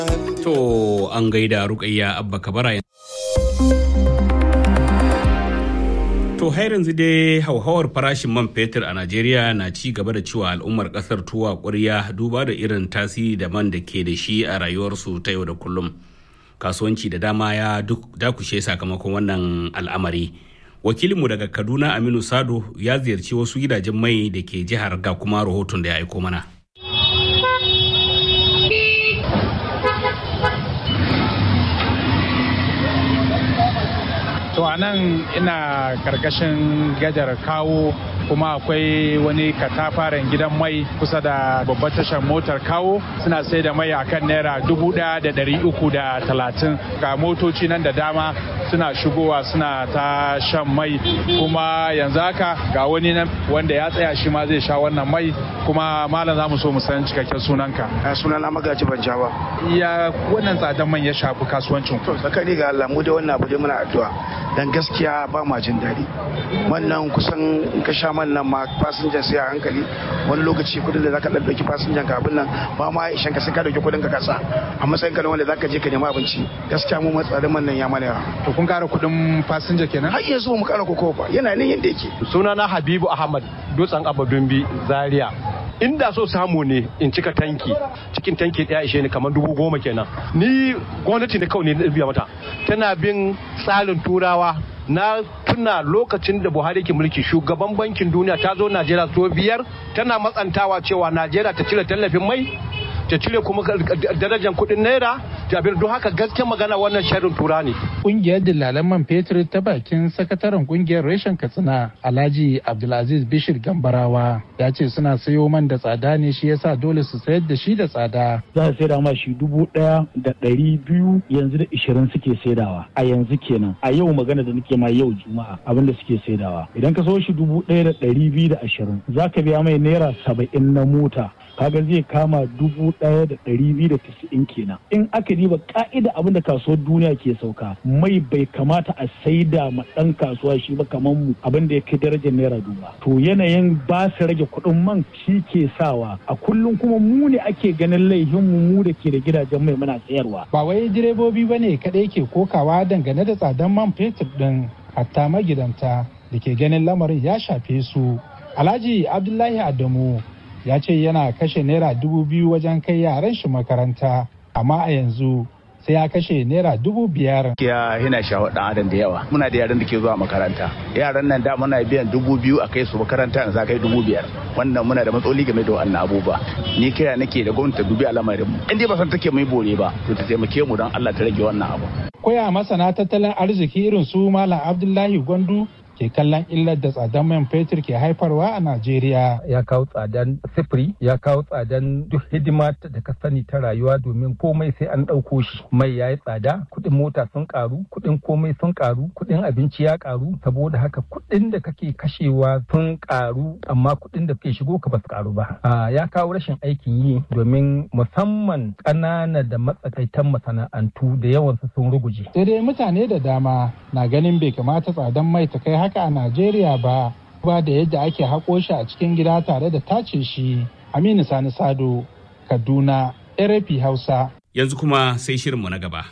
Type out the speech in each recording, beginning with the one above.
To an gaida Rukayya Abba Kabara. To har yanzu dai hauhawar farashin man fetur a Najeriya na ci gaba da cewa al'ummar kasar tuwa ƙwarya duba da irin tasiri da man da ke da shi a rayuwarsu ta yau da kullum. Kasuwanci da dama ya dakushe sakamakon wannan al'amari. Wakilinmu daga Kaduna Aminu Sado ya ziyarci wasu gidajen mai da ke jihar ga kuma rahoton da ya aiko mana. To a nan ina karkashin gajar kawo kuma akwai wani katafaren gidan mai kusa da babbar tashar motar kawo suna sai da mai akan naira 1,330 ga motoci nan da dama suna shigowa suna ta shan mai kuma yanzu haka ga wani nan wanda ya tsaya shi ma zai sha wannan mai kuma malam za mu so mu san cikakken sunanka. Sunana Magaji Banjawa. Ya wannan tsadan man ya shafi kasuwancin ku? Tsakani ga Allah mu da wannan abu dai muna addu'a dan gaskiya ba ma jin daɗi. Wannan kusan in ka sha man nan ma fasinjan sai a hankali wani lokaci kudin da zaka dan dauki fasinjan ka abin nan ba ma ishan ka sai ka dauki kudin ka kasa a matsayin ka wanda zaka je ka nemi abinci gaskiya mu matsadan man nan ya mana yawa. To kun kara kudin fasinja kenan? Har yanzu mu kara koko ba yana nan yanda yake. Sunana Habibu Ahmad Dutsen Abadumbi Zaria. Inda so samu ne in cika tanki cikin tanki daya ishe ni kamar 10,000 kenan. Ni gwamnati ne kawai ne biya mata tana bin tsarin turawa. Na tuna lokacin da Buhari ke mulki shugaban bankin duniya ta zo Najeriya so 5 tana matsantawa cewa Najeriya ta cire tallafin mai ta cire kuma darajar kudin naira ta abin don haka gaskiyar magana wannan sharrin tura ne. Kungiyar dillalan man fetur ta bakin sakataren kungiyar reshen Katsina Alhaji Abdulaziz Bishir Gambarawa ya ce suna sayo man da tsada ne shi yasa dole su sayar da shi da tsada. Za su saida ma shi 1,200 yanzu da 20 suke saidawa a yanzu kenan a yau magana da nake ma yau Juma'a abin da suke saidawa idan ka so shi 1,220 za ka biya mai naira 70 na mota kaga zai kama 1,290 kenan. In aka diba ka'ida abin da kasuwar duniya ke sauka mai bai kamata a saida ma dan kasuwa shi ba kamar mu abin da ya kai darajar naira 2,000. To yanayin ba su rage kuɗin man shi ke sawa a kullum kuma mu ne ake ganin laihin mu da ke da gidajen mai muna sayarwa. Ba wai direbobi bane kadai ke kokawa dangane da tsadan man fetur din hatta magidanta da ke ganin lamarin ya shafe su. Alhaji Abdullahi Adamu ya ce yana kashe naira 2,000 wajen kai yaran shi makaranta amma a yanzu sai ya kashe naira 5,000. Yana shawar dan adam da yawa. Muna da yaran da ke zuwa makaranta. Yaran nan da muna biyan 2,000 a kai su makaranta yanzu za kai 5,000. Wannan muna da matsaloli game da wannan abubuwa. Ni kira nake da gwamnati ta dubi al'amarin mu. In dai ba san take mai bore ba to ta taimake mu don Allah ta rage wannan abu. Koya masana tattalin arziki irin su Malam Abdullahi Gwandu ke kallon illar da tsadan man fetur ke haifarwa a Najeriya. Ya kawo tsadan sifiri, ya kawo tsadan duk hidima da ka sani ta rayuwa domin komai sai an ɗauko shi. Mai ya yi tsada, kuɗin mota sun ƙaru, kuɗin komai sun ƙaru, kuɗin abinci ya ƙaru, saboda haka kuɗin da kake kashewa sun ƙaru amma kuɗin da kake shigo ka ba su ƙaru ba. Ya kawo rashin aikin yi domin musamman ƙanana da matsakaitan masana'antu da yawansu sun ruguje. Sai dai mutane da dama na ganin bai kamata tsadan mai ta kai haka a Najeriya ba da yadda ake haƙo shi a cikin gida tare da tace shi. Aminu Sani Sado, Kaduna, RFI Hausa. Yanzu kuma sai shirinmu na gaba.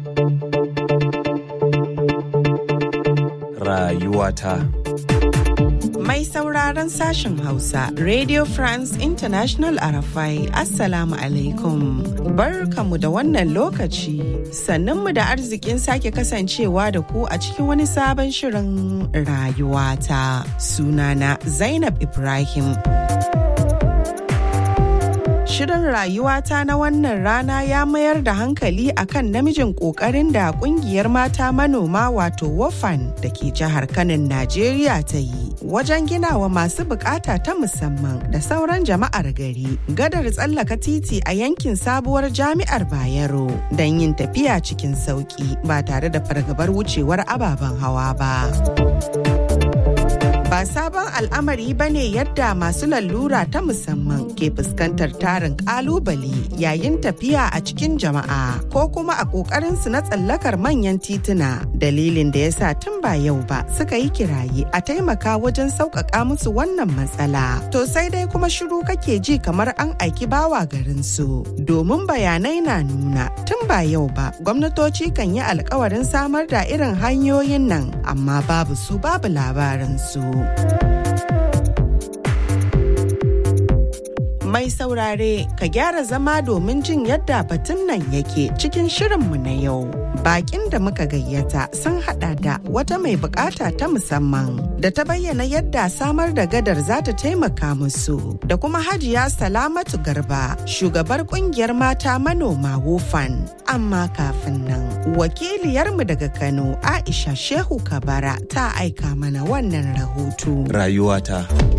Rayuwata. Mai sauraron sashen Hausa, Radio France International RFI, Assalamu alaikum. Barkamu da wannan lokaci, sannunmu da arzikin sake kasancewa da ku a cikin wani sabon shirin rayuwata. Sunana Zainab Ibrahim. Shirin rayuwata na wannan rana ya mayar da hankali akan namijin kokarin da kungiyar mata manoma wato WOFAN da ke jihar Kanon Najeriya ta yi wajen ginawa masu bukata ta musamman da sauran jama'ar gari gadar tsallaka titi a yankin sabuwar jami'ar Bayero don yin tafiya cikin sauki ba tare da fargabar wucewar ababen hawa ba. Ba sabon al'amari ba ne yadda masu lalura ta musamman ke fuskantar tarin kalubale yayin tafiya a cikin jama'a ko kuma a ƙoƙarinsu na tsallakar manyan tituna. Dalilin da ya sa tun ba yau ba suka yi kiraye a taimaka wajen sauƙaƙa musu wannan matsala. To sai dai kuma shiru kake ji kamar an aiki bawa garinsu. Domin bayanai na nuna tun ba yau ba gwamnatoci kan yi alkawarin samar da irin hanyoyin nan amma babu su babu labarinsu. Mai saurare ka gyara zama domin jin yadda batun nan yake cikin shirinmu na yau. Bakin da muka gayyata sun hada da wata mai bukata ta musamman da ta bayyana yadda samar da gadar za ta taimaka musu da kuma Hajiya Salamatu Garba, shugabar kungiyar mata manoma Wofan. Amma kafin nan, wakiliyarmu daga Kano Aisha Shehu Kabara ta aika mana wannan rahoto. Rayuwata.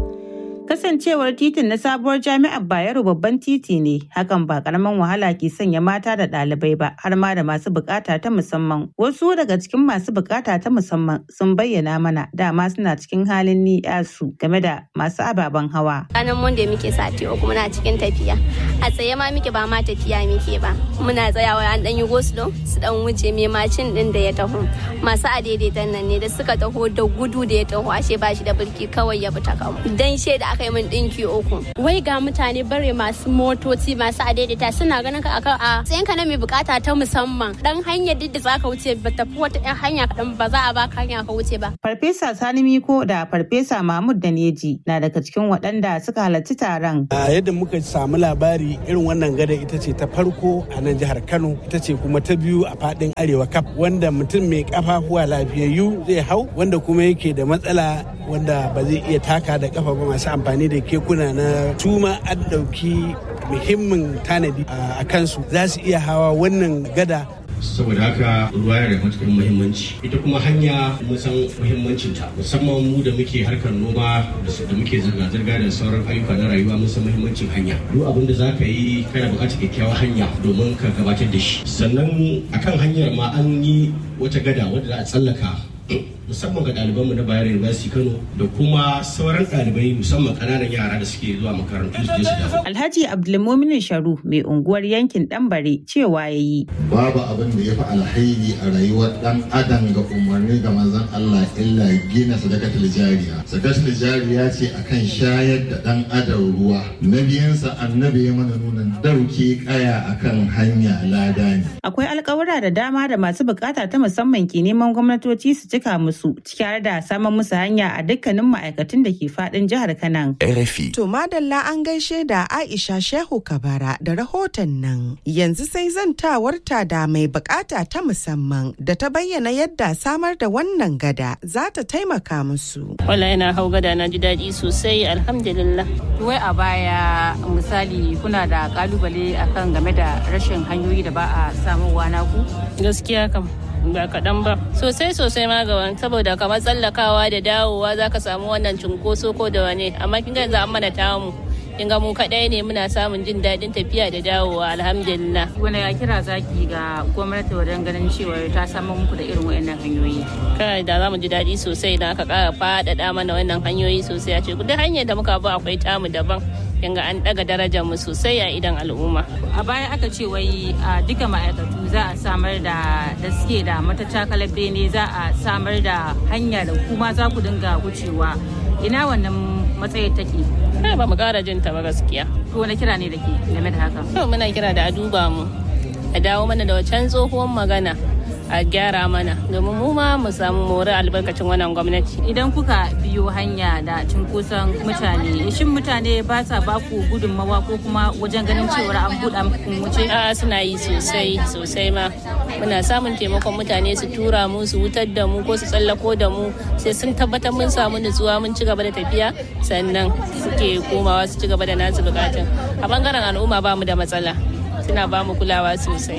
Kasancewar titin na sabuwar jami'ar Bayero babban titi ne, hakan ba karaman wahala ke sanya mata da ɗalibai ba, har ma da masu bukata ta musamman. Wasu daga cikin masu bukata ta musamman sun bayyana mana dama suna cikin halin ni'yasu game da masu ababen hawa. Ranar Monday muke sati uku muna cikin tafiya. A tsaye ma muke ba ma tafiya muke ba. Muna tsayawa an ɗan yi goslo su ɗan wuce mai macin ɗin da ya taho. Masu adaidaitan nan ne da suka taho da gudu da ya taho ashe ba shi da birki kawai ya bi ta kawo. Dan shaida aka yi min ɗinki uku. Wai ga mutane bare masu motoci masu adaidaita suna ganin ka akan a tsayinka na mai bukata ta musamman. Dan hanyar duk da za ka wuce ba tafi wata ɗan hanya kaɗan ba za a baka hanya ka wuce ba. Farfesa Sani Miko da Farfesa Mahmud Daneji na daga cikin waɗanda suka halarci taron. Yadda muka samu labari irin wannan gada ita ce ta farko a nan jihar Kano, ita ce kuma ta biyu a faɗin Arewa kaf, wanda mutum mai kafafuwa lafiyayyu zai hau, wanda kuma yake da matsala wanda ba zai iya taka da kafa ba, masu amfani da kekuna na tuma an ɗauki muhimmin tanadi a kansu za su iya hawa wannan gada. Saboda haka ruwa yana da matuƙar muhimmanci, ita kuma hanya mun san muhimmancinta, musamman mu da muke harkar noma da muke zirga-zirga da sauran ayyuka na rayuwa mun san muhimmancin hanya. Duk abin da za ka yi kana buƙatar kyakkyawar hanya domin ka gabatar da shi. Sannan akan hanyar ma an yi wata gada wadda za a tsallaka musamman ga ɗalibanmu na Bayero University Kano da kuma sauran ɗalibai musamman ƙananan yara da suke zuwa makarantu su je su dawo. Alhaji Abdulmumin Sharu mai unguwar yankin Ɗanbare cewa ya yi. Babu abin da ya fi alhairi a rayuwar ɗan adam ga umarni ga manzon Allah illa gina sadakatul jariya. Sadakatul jariya ce akan shayar da ɗan adam ruwa. Na biyansa annabi ya mana nuna dauke kaya akan hanya lada ne. Akwai alƙawura da dama da masu bukata ta musamman ke neman gwamnatoci su cika musu ciki da samun musu hanya a dukkanin ma'aikatan da ke fadin jihar Kano. RFI. To madalla an gaishe da Aisha Shehu Kabara da rahoton nan. Yanzu sai zantawarta da mai bukata ta musamman da ta bayyana yadda samar da wannan gada za ta taimaka musu. Wallahi na hau gada na ji daɗi sosai alhamdulillah. Wai a baya misali kuna da kalubale akan game da rashin hanyoyi da ba a samuwa naku? Gaskiya kam. Ba kaɗan ba sosai ma gaban saboda kamar tsallakawa da dawowa za ka samu wannan cunkoso ko da wane amma kin ga yanzu an mana tamu kin ga mu kaɗai ne muna samun jin daɗin tafiya da dawowa alhamdulillah. Wani ya kira zaki ga gwamnati wajen ganin cewa ta samu muku da irin wayannan hanyoyi? Kai da za mu ji daɗi sosai idan aka ƙara faɗaɗa mana wannan hanyoyi sosai a ce duk hanyar da muka bi akwai tamu daban. Yanga an daga darajar mu sosai a idan al'umma. A baya aka ce wai a duka ma'aikatu za a samar da suke da matacakalar bene za a samar da hanya da kuma za ku dinga wucewa. Ina wannan matsayin take? Ba mu ƙara jin ta ba gaskiya. To wani kira ne da ke game da haka? To muna kira da a duba mu, a dawo mana da wancan tsohuwar magana. A gyara mana domin mu ma mu samu more albarkacin wannan gwamnati. Idan kuka biyo hanya da cunkoson mutane, shin mutane ba sa ba ku gudunmawa ko kuma wajen ganin cewa an buɗa muku wuce? A suna yi sosai ma. Muna samun taimakon mutane su tura mu su wutar da mu ko su tsallako da mu sai sun tabbatar mun samu nutsuwa mun ci gaba da tafiya sannan suke komawa su ci gaba da nasu bukatun. A bangaren al'umma ba mu da matsala. Suna ba mu kulawa sosai.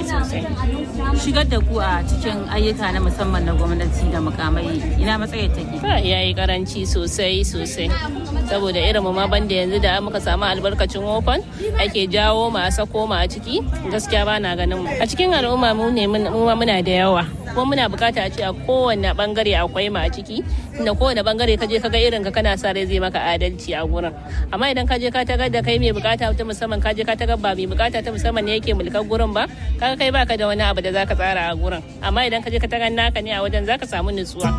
Shigar da ku a cikin ayyuka na musamman na gwamnati da mukamai ina matsayin take? Ya yi karanci sosai saboda irin mu ma banda yanzu da muka samu albarkacin wofan ake jawo mu a sako mu a ciki gaskiya ba na ganin mu a cikin al'umma mu ne muna da yawa kuma muna bukata a ce a kowane bangare akwai mu a ciki, inda kowane bangare ka je ka ga irin ka kana sa rai zai maka adalci a gurin. Amma idan ka je ka tagar da kai mai bukata ta musamman, ka je ka tagar ba mai bukata ta musamman ne yake mulkar gurin ba, kaga kai baka da wani abu da zaka tsara a gurin. Amma idan ka je ka tagar naka ne a wajen zaka samu nutsuwa.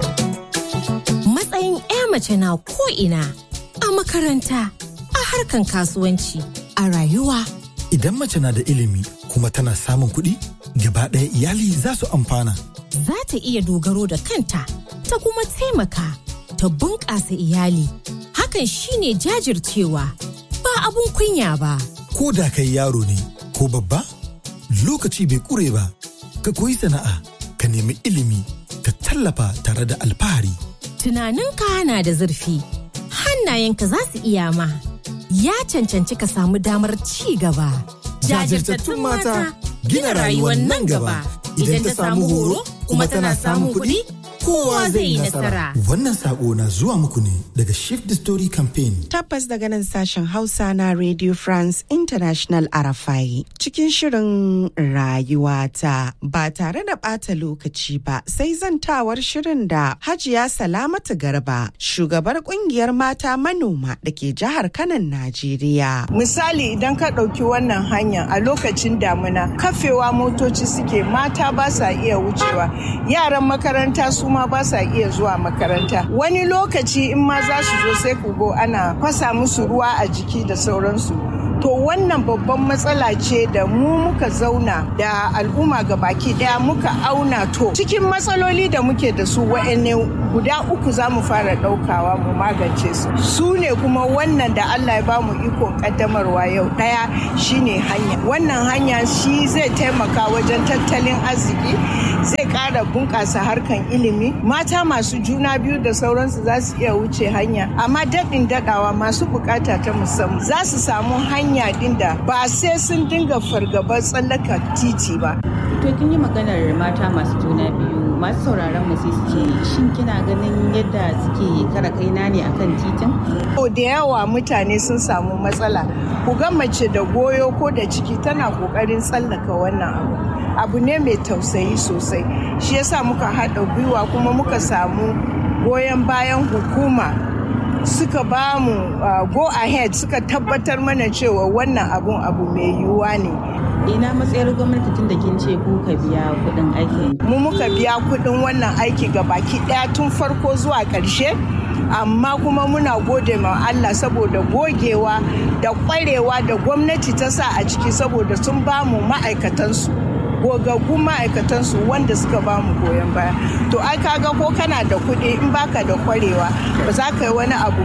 Matsayin 'ya mace na ko ina, a makaranta, a harkan kasuwanci, a rayuwa. Idan mace na da ilimi kuma tana samun kuɗi, gaba ɗaya iyali za su amfana. Za ta iya dogaro da kanta, ta kuma taimaka, ta bunƙasa iyali. Hakan shine jajircewa, ba abun kunya ba. Ko da kai yaro ne ko babba, lokaci bai ƙure ba. Ka koyi sana'a, ka nemi ilimi, ka tallafa tare da alfahari. Tunaninka na da zurfi, hannayenka za su iya ma. Ya cancanci ka samu damar ci gaba. Jajirtattun mata gina rayuwar nan gaba. Idan ta samu horo kuma tana samun kuɗi, kowa zai yi nasara. Wannan sako na zuwa muku ne daga Shift the Story Campaign. Tabbas daga nan sashen Hausa na Radio France International RFI. Cikin shirin rayuwata ba tare da ɓata lokaci ba, sai zantawar shirin da Hajiya Salamatu Garba, shugabar kungiyar mata manoma da ke jihar Kanon Najeriya. Misali idan ka ɗauki wannan hanya a lokacin damina, kafewa motoci suke, mata ba sa iya wucewa, yaran makaranta su ma ba sa iya zuwa makaranta. Wani lokaci in ma za su zo sai ku go ana fasa musu ruwa a jiki da sauransu. To wannan babban matsala ce da mu muka zauna da al'umma baki daya muka auna, to cikin matsaloli da muke da su wa'anne guda uku za mu fara daukawa mu magance su ne kuma wannan da Allah ya bamu ikon kaddamarwa yau. Daya shine hanya. Wannan hanya shi zai taimaka wajen tattalin arziki, zai kara bunƙasa harkan ilimi, mata masu juna biyu da sauransu za su iya wuce hanya, amma daɗin daɗawa masu bukata ta musamman za su samu hanya din da ba sai sun dinga fargabar tsallaka titi ba. To kin yi maganar mata masu juna biyu, masu sauraron mu sai suke shin kina ganin yadda suke kara kaina ne akan titin? To da yawa mutane sun samu matsala. Ku ga mace da goyo ko da ciki tana kokarin tsallaka wannan abu ne mai tausayi sosai. Shi yasa muka haɗa gwiwa kuma muka samu goyon bayan hukuma, suka ba mu go ahead, suka tabbatar mana cewa wannan abu mai yiwuwa ne. Ina matsayar gwamnati tun da kin ce ku ka biya kuɗin aiki? Mu muka biya kuɗin wannan aiki baki ɗaya tun farko zuwa ƙarshe. Amma kuma muna gode ma Allah saboda gogewa da ƙwarewa da gwamnati ta sa a ciki, saboda sun ba mu ma'aikatansu, gogaggun ma'aikatansu wanda suka ba mu goyon baya. To ai kaga ko kana da kuɗi in baka da ƙwarewa ba za ka yi wani abu